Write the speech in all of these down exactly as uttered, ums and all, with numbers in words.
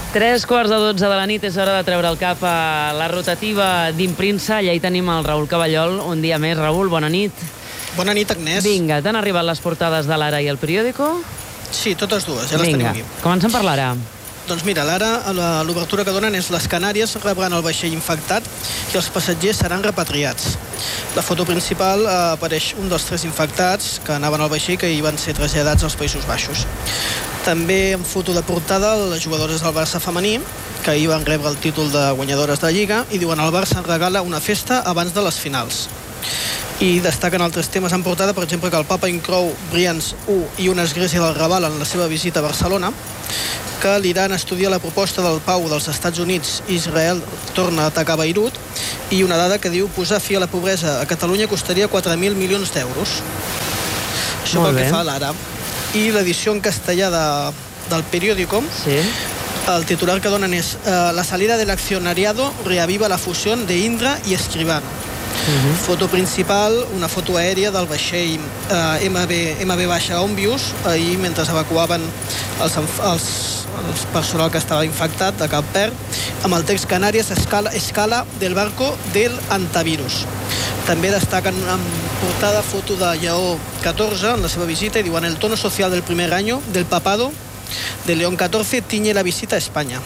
Tres quarts de dotze de la nit, és hora de treure el cap a la rotativa d'Imprintsa. Allà hi tenim el Raül Caballol. Un dia més. Raül, bona nit. Bona nit, Agnès. Vinga, t'han arribat les portades de l'Ara i el Periódico? Sí, totes dues, ja les tenim aquí. Vinga, comencem per l'Ara. Doncs mira, l'Ara, l'obertura que donen és les Canàries rebran el vaixell infectat i els passatgers seran repatriats. La foto principal eh, apareix un dels tres infectats que anaven al vaixell que hi van ser traslladats als Països Baixos. També en foto de portada les jugadores del Barça femení, que ahir van rebre el títol de guanyadores de Lliga, i diuen el Barça regala una festa abans de les finals. I destaquen altres temes en portada, per exemple, que el papa inclou Brians u i una església del Raval en la seva visita a Barcelona, que l'Iran estudia la proposta del pau dels Estats Units i Israel torna a atacar Beirut, i una dada que diu posar fi a la pobresa a Catalunya costaria quatre mil milions d'euros. Això pel que fa a l'Ara. I l'edició en castellà de, del Periódico, sí. El titular que donen és eh, la salida del accionariado reaviva la fusión de Indra i Escribano. Uh-huh. Foto principal, una foto aèria del vaixell eh, M V Ombius, ahir mentre evacuaven els, els, els personal que estava infectat de Cap Verd, amb el text Canàries escala, escala del barco del antivirus. També destaquen en portada foto de Lleó catorze en la seva visita i diuen el tono social del primer año del papado de León catorze tiñe la visita a España.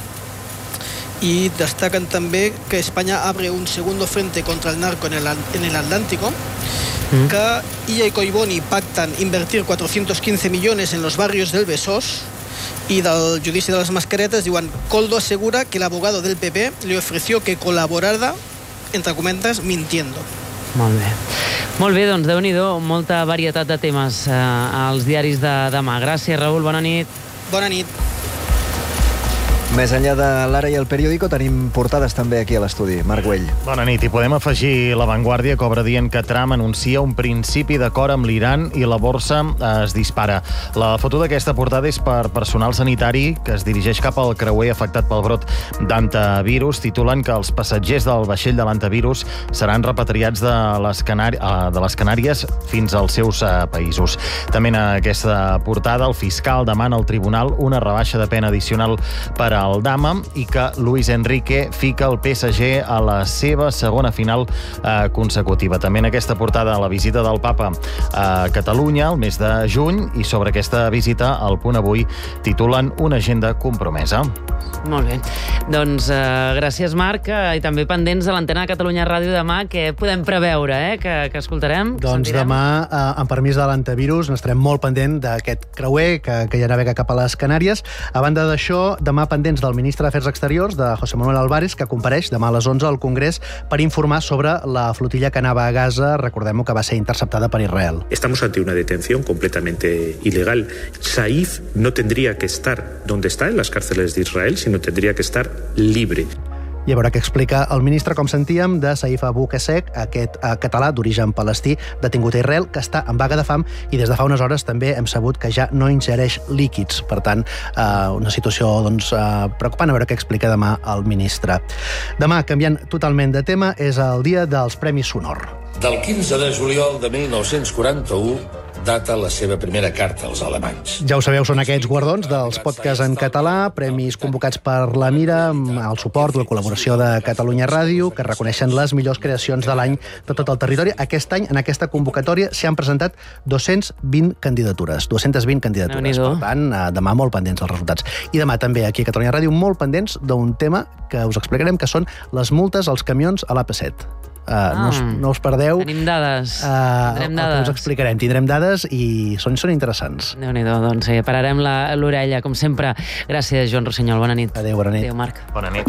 Y destacan también que España abre un segundo frente contra el narco en el, en el Atlántico, mm. que Illa y Collboni pactan invertir cuatrocientos quince millones en los barrios del Besós, y del judici de las mascaretes diuen Coldo asegura que el abogado del P P le ofreció que colaborara, entre comentes, mintiendo. Molt bé. Molt bé, doncs, Déu-n'hi-do, molta varietat de temes eh, als diaris de demà. Gràcies, Raül, bona nit. Bona nit. Més enllà de l'Ara i el Periódico, tenim portades també aquí a l'estudi. Marc Güell. Bona nit. I podem afegir La Vanguardia, que obre dient que Trump anuncia un principi d'acord amb l'Iran i la borsa es dispara. La foto d'aquesta portada és per personal sanitari que es dirigeix cap al creuer afectat pel brot d'antivirus. Titulen que els passatgers del vaixell de l'antivirus seran repatriats de les, Canàri... de les Canàries fins als seus països. També en aquesta portada el fiscal demana al tribunal una rebaixa de pena addicional per a el Dama i que Luis Enrique fica el P S G a la seva segona final eh, consecutiva. També en aquesta portada la visita del Papa a Catalunya el mes de juny i sobre aquesta visita al Punt Avui titulen una agenda compromesa. Molt bé. Doncs eh, gràcies, Marc, eh, i també pendents de l'antena de Catalunya Ràdio demà, que podem preveure, eh, que, que escoltarem, que doncs sentirem. Demà, eh, amb permís de l'antivirus, n'estarem molt pendent d'aquest creuer que, que ja navega cap a les Canàries. A banda d'això, demà pendents del ministre d'Afers Exteriors, de José Manuel Álvarez, que compareix demà a les onze al Congrés per informar sobre la flotilla que anava a Gaza, recordem-ho, que va ser interceptada per Israel. Estamos ante una detención completamente ilegal. Saif no tendría que estar donde está, en las cárceles de Israel, sino tendría que estar libre. I a veure què explica el ministre, com sentíem, de Saif Abu Qasek, aquest eh, català d'origen palestí detingut a Israel, que està en vaga de fam i des de fa unes hores també hem sabut que ja no ingereix líquids. Per tant, eh, una situació doncs, eh, preocupant. A veure què explica demà el ministre. Demà, canviant totalment de tema, és el dia dels Premis Sonor. Del quinze de juliol de mil nou-cents quaranta-u data la seva primera carta als alemanys. Ja ho sabeu, són aquests guardons dels podcasts en català, premis convocats per la Mira, amb el suport i la col·laboració de Catalunya Ràdio, que reconeixen les millors creacions de l'any de tot el territori. Aquest any, en aquesta convocatòria, s'hi han presentat dues-centes vint candidatures. dues-centes vint candidatures. Per tant, demà molt pendents dels resultats. I demà també, aquí a Catalunya Ràdio, molt pendents d'un tema que us explicarem, que són les multes als camions a l'A P set. Uh, ah, no, us, no us perdeu. Tenim dades. Uh, Tindrem dades. Us explicarem. Tindrem dades i són, són interessants. Déu-n'hi-do, doncs sí, pararem l'orella, com sempre. Gràcies, Joan Rossinyol. Bona nit. Adéu, bona nit. Adéu, Marc. Bona nit.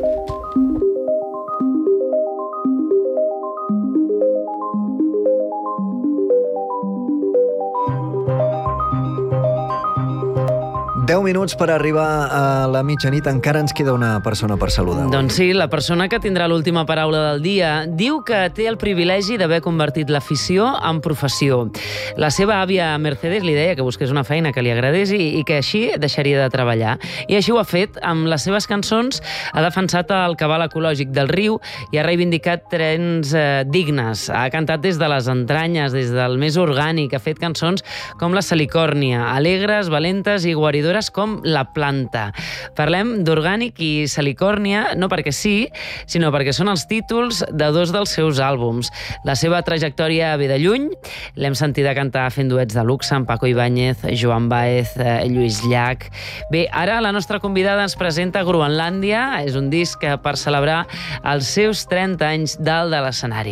deu minuts per arribar a la mitjanit. Encara ens queda una persona per saludar. Doncs sí, la persona que tindrà l'última paraula del dia diu que té el privilegi d'haver convertit l'afició en professió. La seva àvia Mercedes li deia que busqués una feina que li agradés i, i que així deixaria de treballar. I així ho ha fet. Amb les seves cançons ha defensat el cabal ecològic del riu i ha reivindicat trens eh, dignes. Ha cantat des de les entranyes, des del més orgànic. Ha fet cançons com la Salicòrnia, alegres, valentes i guaridores llibres com La planta. Parlem d'Orgànic i Salicòrnia, no perquè sí, sinó perquè són els títols de dos dels seus àlbums. La seva trajectòria ve de lluny, l'hem sentida cantar fent duets de luxe amb Paco Ibáñez, Joan Baez, Lluís Llach. Bé, ara la nostra convidada ens presenta Groenlàndia, és un disc per celebrar els seus trenta anys dalt de l'escenari.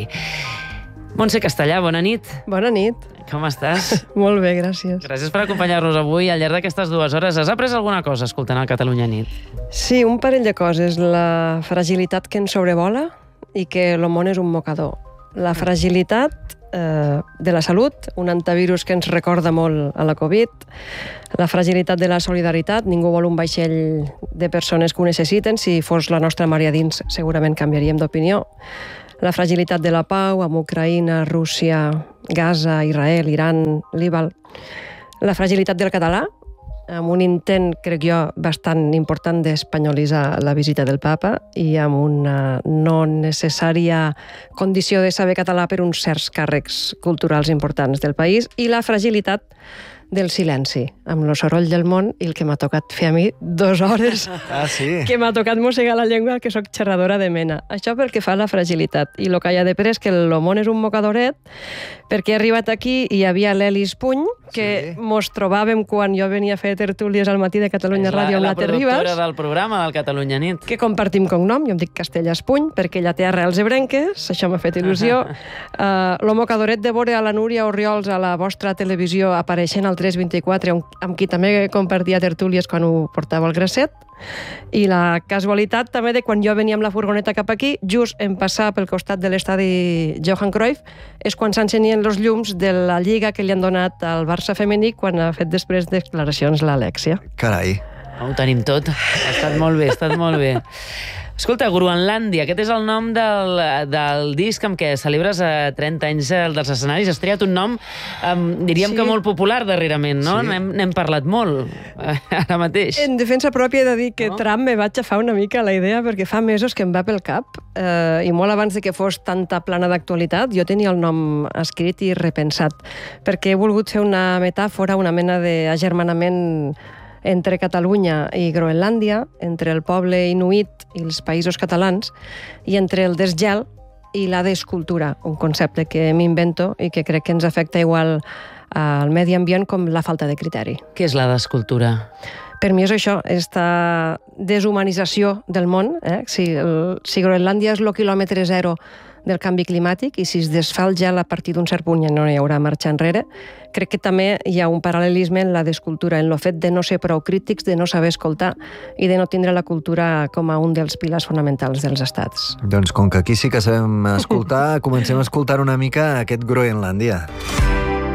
Montse Castellà, bona nit. Bona nit. Com estàs? Molt bé, gràcies. Gràcies per acompanyar-nos avui. Al llarg d'aquestes dues hores has après alguna cosa escoltant el Catalunya Nit? Sí, un parell de coses. La fragilitat que ens sobrevola i que el món és un mocador. La fragilitat eh, de la salut, un antivirus que ens recorda molt a la Covid, la fragilitat de la solidaritat, ningú vol un vaixell de persones que ho necessiten, si fos la nostra Maria dins segurament canviaríem d'opinió. La fragilitat de la pau amb Ucraïna, Rússia, Gaza, Israel, Iran, Líban. La fragilitat del català, amb un intent, crec jo, bastant important d'espanyolitzar la visita del papa i amb una no necessària condició de saber català per uns certs càrrecs culturals importants del país, i la fragilitat del silenci, amb el soroll del món i el que m'ha tocat fer a mi dues hores ah, sí. que m'ha tocat mossegar la llengua, que sóc xerradora de mena. Això pel que fa a la fragilitat. I el que hi ha de per és que el món és un mocadoret, perquè he arribat aquí i hi havia l'Elis Puny, que sí. mos trobàvem quan jo venia a fer tertúlies al matí de Catalunya Ràdio amb la Ter Ribas. La productora del programa del Catalunya Nit. Que compartim cognom, jo em dic Castellàs Puny, perquè ella té arrels ebrenques, això m'ha fet il·lusió. uh, lo mocadoret de veure a la Núria Orriols a la vostra televisió apareixent al tres vint-i-quatre, amb qui també compartia tertúlies quan ho portava al Grasset, i la casualitat també de quan jo venia amb la furgoneta cap aquí, just en passar pel costat de l'estadi Johan Cruyff, és quan s'encenien els llums de la lliga que li han donat al Barça femení quan ha fet després declaracions l'Alexia. Carai. Ho tenim tot. Ha estat molt bé, ha estat molt bé. Escolta, Groenlàndia, aquest és el nom del, del disc amb què celebres a trenta anys dels escenaris. Has triat un nom, um, diríem sí. que molt popular darrerament, no? Sí. N'hem parlat molt ara mateix. En defensa pròpia he de dir que no? Trump me vaig agafar una mica la idea perquè fa mesos que em va pel cap eh, i molt abans de que fos tanta plana d'actualitat jo tenia el nom escrit i repensat perquè he volgut fer una metàfora, una mena d'agermanament entre Catalunya i Groenlàndia, entre el poble inuit i els països catalans, i entre el desgel i la descultura, un concepte que m'invento i que crec que ens afecta igual al medi ambient com la falta de criteri. Què és la descultura? Per mi és això, aquesta deshumanització del món. Eh? Si, el, si Groenlàndia és el quilòmetre zero del canvi climàtic i si es desfà el gel a partir d'un cert punt ja no hi haurà marxa enrere, crec que també hi ha un paral·lelisme en la descultura, en el fet de no ser prou crítics, de no saber escoltar i de no tindre la cultura com a un dels pilars fonamentals dels estats. Doncs com que aquí sí que sabem escoltar, comencem a escoltar una mica aquest Groenlàndia.